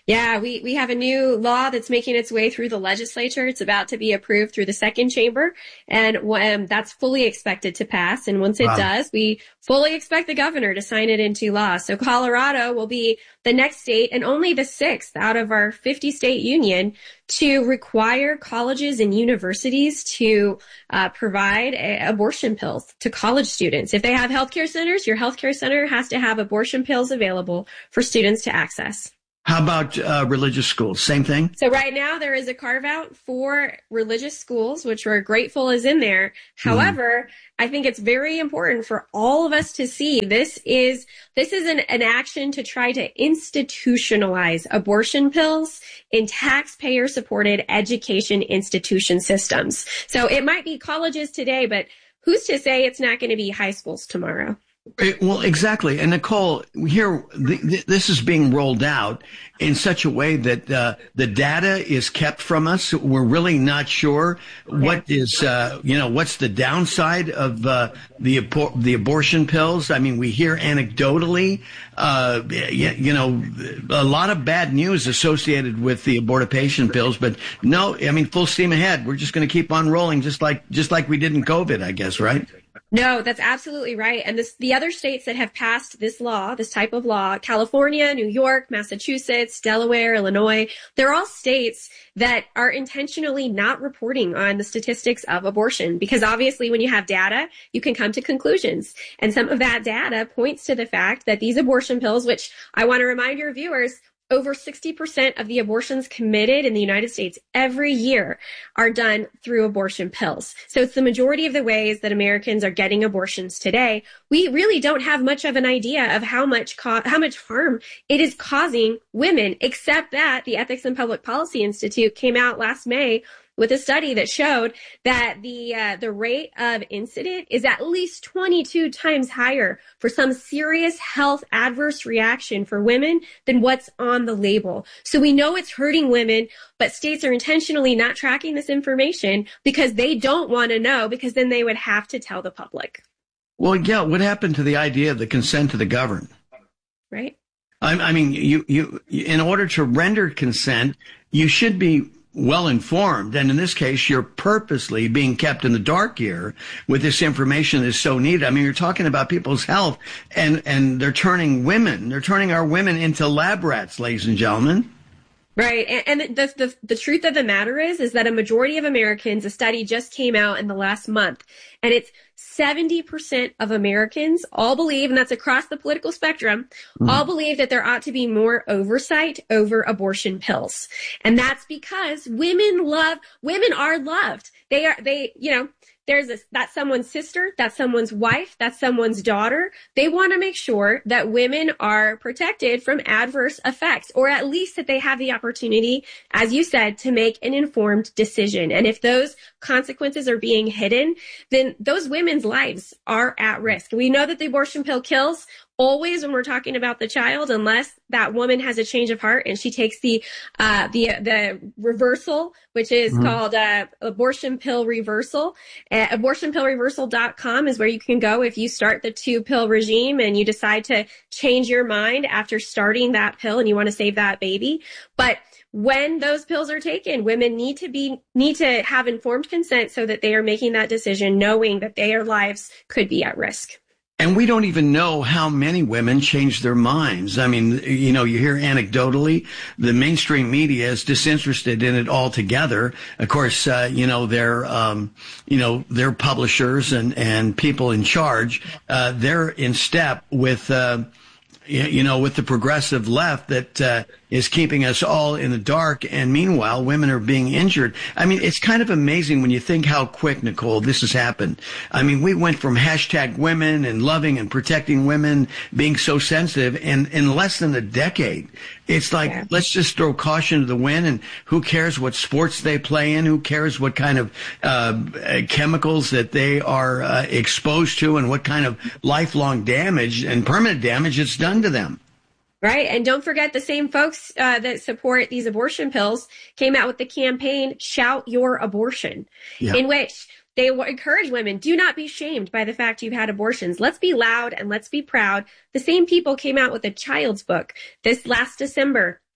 Yeah, we have a new law that's making its way through the legislature. It's about to be approved through the second chamber, and that's fully expected to pass. And once it does, we fully expect the governor to sign it into law. So Colorado will be the next state and only the 6th out of our 50-state union to require colleges and universities to provide abortion pills to college students. If they have healthcare centers, your healthcare center has to have abortion pills available for students to access. How about religious schools? Same thing? So right now there is a carve out for religious schools, which we're grateful is in there. However, I think it's very important for all of us to see this is an action to try to institutionalize abortion pills in taxpayer supported education institution systems. So it might be colleges today, but who's to say it's not going to be high schools tomorrow? Well, exactly. And Nicole, here, this is being rolled out in such a way that the data is kept from us. We're really not sure what is, what's the downside of the abortion pills. I mean, we hear anecdotally, a lot of bad news associated with the abortifacient pills. But no, I mean, full steam ahead. We're just going to keep on rolling, just like we did in COVID, I guess, right? No, that's absolutely right. And the other states that have passed this law, this type of law, California, New York, Massachusetts, Delaware, Illinois, they're all states that are intentionally not reporting on the statistics of abortion, because obviously when you have data, you can come to conclusions. And some of that data points to the fact that these abortion pills, which I want to remind your viewers, over 60% of the abortions committed in the United States every year are done through abortion pills. So it's the majority of the ways that Americans are getting abortions today. We really don't have much of an idea of how much harm it is causing women, except that the Ethics and Public Policy Institute came out last May with a study that showed that the rate of incident is at least 22 times higher for some serious health adverse reaction for women than what's on the label. So we know it's hurting women, but states are intentionally not tracking this information because they don't want to know, because then they would have to tell the public. Well, yeah, what happened to the idea of the consent to the governed? Right. I mean, you in order to render consent, you should be well informed. And in this case, you're purposely being kept in the dark here with this information that is so needed. I mean, you're talking about people's health, and they're turning our women into lab rats, ladies and gentlemen. Right. And the truth of the matter is that a majority of Americans, a study just came out in the last month, and it's 70% of Americans all believe, and that's across the political spectrum, all believe that there ought to be more oversight over abortion pills. And that's because women are loved. That's someone's sister, that's someone's wife, that's someone's daughter. They want to make sure that women are protected from adverse effects, or at least that they have the opportunity, as you said, to make an informed decision. And if those consequences are being hidden, then those women's lives are at risk. We know that the abortion pill kills always when we're talking about the child, unless that woman has a change of heart and she takes the reversal, which is called abortion pill reversal. Abortionpillreversal.com is where you can go if you start the 2-pill regime and you decide to change your mind after starting that pill and you want to save that baby. But when those pills are taken, women need to have informed consent so that they are making that decision knowing that their lives could be at risk. And we don't even know how many women change their minds. I mean, you hear anecdotally, the mainstream media is disinterested in it altogether. Of course, their publishers and people in charge, they're in step with, with the progressive left that is keeping us all in the dark. And meanwhile, women are being injured. I mean, it's kind of amazing when you think how quick, Nicole, this has happened. I mean, we went from #women and loving and protecting women being so sensitive, and in less than a decade, it's like, let's just throw caution to the wind, and who cares what sports they play in? Who cares what kind of chemicals that they are exposed to, and what kind of lifelong damage and permanent damage it's done to them? Right. And don't forget, the same folks that support these abortion pills came out with the campaign Shout Your Abortion, in which they encourage women, do not be shamed by the fact you've had abortions. Let's be loud and let's be proud. The same people came out with a child's book this last December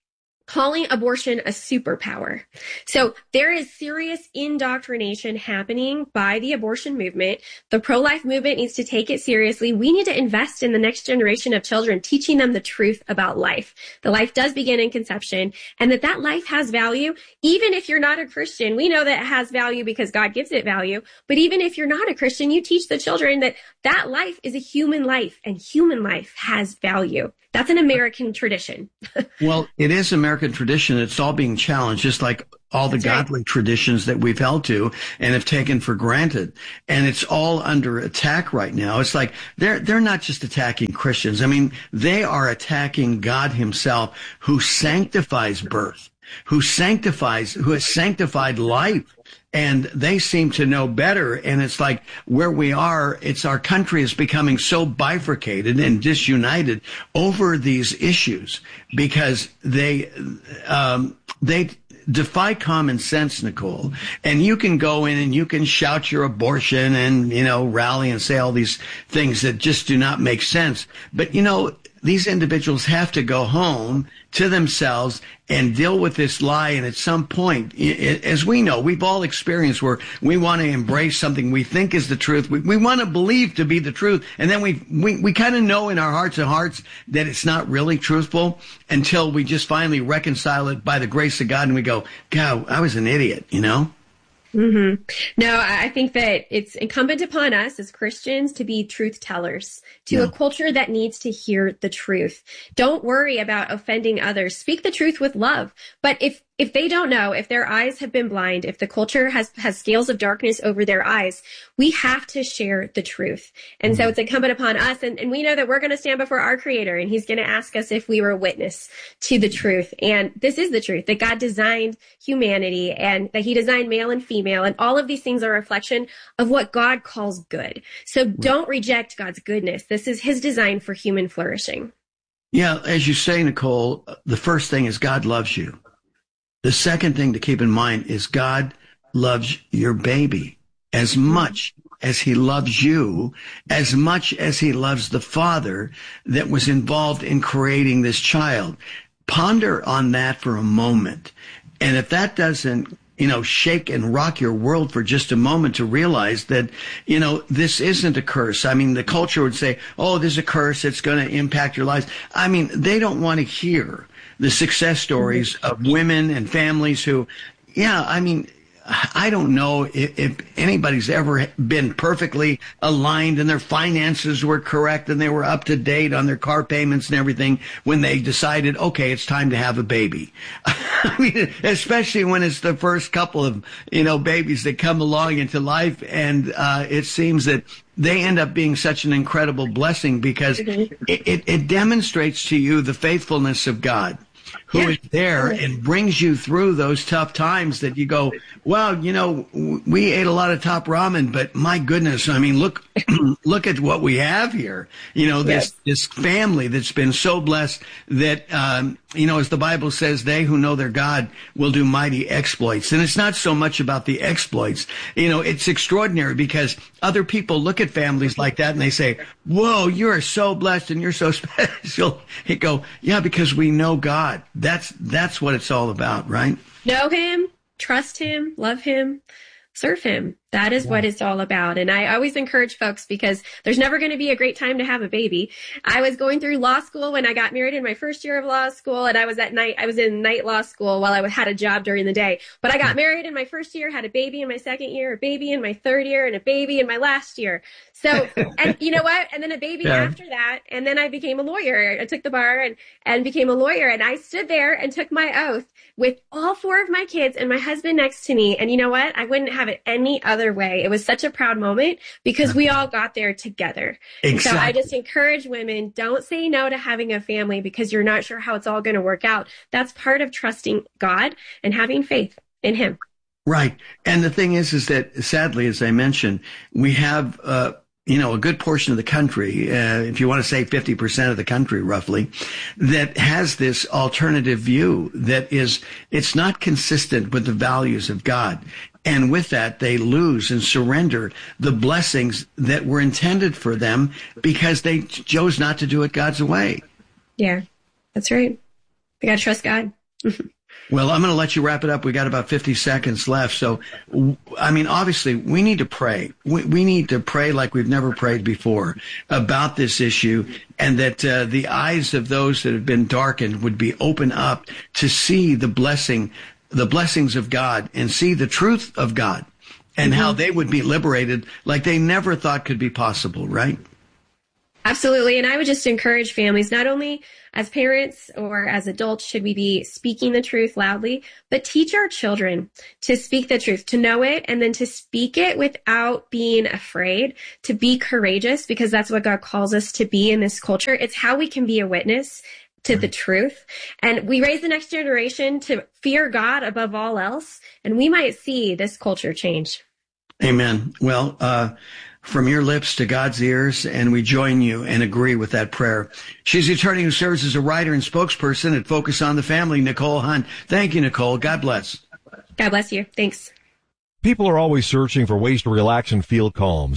calling abortion a superpower. So there is serious indoctrination happening by the abortion movement. The pro-life movement needs to take it seriously. We need to invest in the next generation of children, teaching them the truth about life. The life does begin in conception, and that life has value. Even if you're not a Christian, we know that it has value because God gives it value. But even if you're not a Christian, you teach the children that life is a human life, and human life has value. That's an American tradition. Well, it is American tradition. It's all being challenged, just like all the godly traditions that we've held to and have taken for granted. And it's all under attack right now. It's like they're not just attacking Christians. I mean, they are attacking God himself, who sanctifies birth, who has sanctified life. And they seem to know better. And it's like where we are, our country is becoming so bifurcated and disunited over these issues because they defy common sense, Nicole. And you can go in and you can shout your abortion and, rally and say all these things that just do not make sense. But, these individuals have to go home to themselves and deal with this lie. And at some point, as we know, we've all experienced where we want to embrace something we think is the truth. We want to believe to be the truth. And then we kind of know in our hearts of hearts that it's not really truthful until we just finally reconcile it by the grace of God. And we go, God, I was an idiot, Mm-hmm. No, I think that it's incumbent upon us as Christians to be truth tellers to a culture that needs to hear the truth. Don't worry about offending others. Speak the truth with love. But if they don't know, if their eyes have been blind, if the culture has scales of darkness over their eyes, we have to share the truth. And so it's incumbent upon us. And we know that we're going to stand before our Creator, and he's going to ask us if we were a witness to the truth. And this is the truth, that God designed humanity and that he designed male and female. And all of these things are a reflection of what God calls good. So don't reject God's goodness. This is his design for human flourishing. Yeah, as you say, Nicole, the first thing is God loves you. The second thing to keep in mind is God loves your baby as much as he loves you, as much as he loves the father that was involved in creating this child. Ponder on that for a moment. And if that doesn't, shake and rock your world for just a moment to realize that, this isn't a curse. I mean, the culture would say, oh, this is a curse. It's going to impact your lives. I mean, they don't want to hear the success stories of women and families who, I don't know if anybody's ever been perfectly aligned and their finances were correct and they were up to date on their car payments and everything when they decided, okay, it's time to have a baby. I mean, especially when it's the first couple of, babies that come along into life. And it seems that they end up being such an incredible blessing because it demonstrates to you the faithfulness of God, who is there and brings you through those tough times that you go, well, we ate a lot of top ramen, but my goodness, I mean, look at what we have here. This family that's been so blessed that, as the Bible says, they who know their God will do mighty exploits. And it's not so much about the exploits. It's extraordinary because other people look at families like that and they say, whoa, you are so blessed and you're so special. You go, yeah, because we know God. That's what it's all about, right? Know him, trust him, love him, serve him. That is what it's all about. And I always encourage folks because there's never going to be a great time to have a baby. I was going through law school when I got married in my first year of law school, and I was in night law school while I had a job during the day. But I got married in my first year, had a baby in my second year, a baby in my third year, and a baby in my last year. So, and you know what? And then a baby after that. And then I became a lawyer. I took the bar and became a lawyer. And I stood there and took my oath with all four of my kids and my husband next to me. And you know what? I wouldn't have it any other way. It was such a proud moment because we all got there together. Exactly. So I just encourage women, don't say no to having a family because you're not sure how it's all going to work out. That's part of trusting God and having faith in him. Right. And the thing is that sadly, as I mentioned, we have, a good portion of the country, if you want to say 50% of the country roughly, that has this alternative view that it's not consistent with the values of God. And with that, they lose and surrender the blessings that were intended for them because they chose not to do it God's way. Yeah, that's right. We got to trust God. Well, I'm going to let you wrap it up. We got about 50 seconds left. So, I mean, obviously, we need to pray. We need to pray like we've never prayed before about this issue, and that the eyes of those that have been darkened would be opened up to see the blessings of God, and see the truth of God, and how they would be liberated like they never thought could be possible, right? Absolutely. And I would just encourage families, not only as parents or as adults should we be speaking the truth loudly, but teach our children to speak the truth, to know it, and then to speak it without being afraid, to be courageous, because that's what God calls us to be in this culture. It's how we can be a witness to the truth. And we raise the next generation to fear God above all else, and we might see this culture change. Amen. Well, from your lips to God's ears, and we join you and agree with that prayer. She's the attorney who serves as a writer and spokesperson at Focus on the Family, Nicole Hunt. Thank you, Nicole. God bless. God bless you. Thanks. People are always searching for ways to relax and feel calm.